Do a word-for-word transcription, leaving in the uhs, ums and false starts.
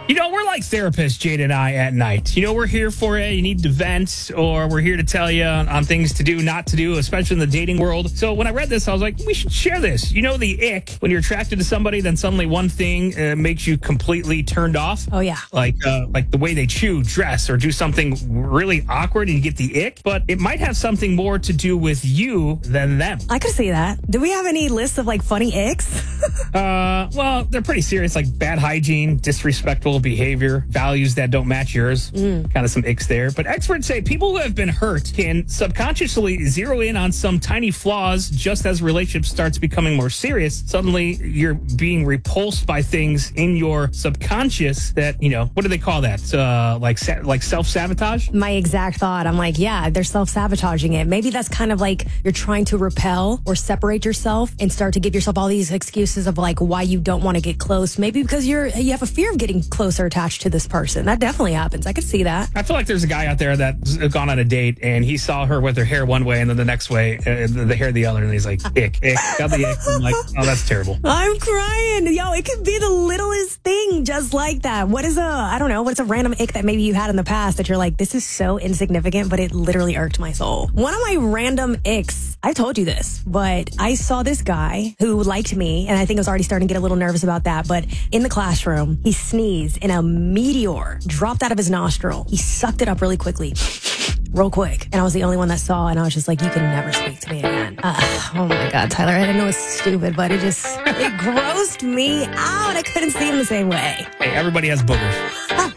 You know, we're like therapists, Jade and I, at night. You know, we're here for you. You need to vent, or we're here to tell you on, on things to do, not to do, especially in the dating world. So when I read this, I was like, we should share this. You know, the ick, when you're attracted to somebody, then suddenly one thing uh, makes you completely turned off. Oh, yeah. Like, uh, like the way they chew, dress, or do something really awkward and you get the ick. But it might have something more to do with you than them. I could see that. Do we have any lists of like funny icks? uh, well, they're pretty serious, like bad hygiene, disrespectful behavior, values that don't match yours. Mm. Kind of some icks there. But experts say people who have been hurt can subconsciously zero in on some tiny flaws just as relationship starts becoming more serious. Suddenly, you're being repulsed by things in your subconscious that, you know, what do they call that? Uh, like sa- like self-sabotage? My exact thought. I'm like, yeah, they're self-sabotaging it. Maybe that's kind of like you're trying to repel or separate yourself and start to give yourself all these excuses of like why you don't want to get close. Maybe because you're you have a fear of getting closer attached to this person. That definitely happens. I could see that. I feel like there's a guy out there that's gone on a date and he saw her with her hair one way and then the next way, uh, the hair the other, and he's like, ick, ick, got the ick. I'm like, oh, that's terrible. I'm crying. Yo, it could be the littlest thing just like that. What is a, I don't know, what's a random ick that maybe you had in the past that you're like, this is so insignificant, but it literally irked my soul. One of my random icks, I told you this, but I saw this guy who liked me, and I think I was already starting to get a little nervous about that, but in the classroom, he sneezed and a meteor dropped out of his nostril. He sucked it up really quickly. Real quick. And I was the only one that saw, and I was just like, you can never speak to me again. Uh, oh my God, Tyler, I didn't know it's stupid, but it just, it grossed me out. I couldn't see him the same way. Hey, everybody has boogers.